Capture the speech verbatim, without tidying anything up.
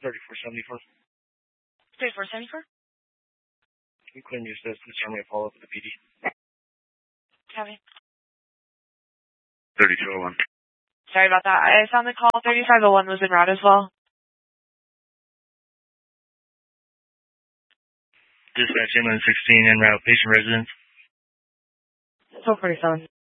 thirty-four seventy-four. thirty-four seventy-four? You claim you says to determine a follow-up with the P D. Copy. thirty-two oh one. Sorry about that. I found the call. thirty-five oh one was en route as well. Dispatch inland sixteen en route, patient residence. twelve forty-seven.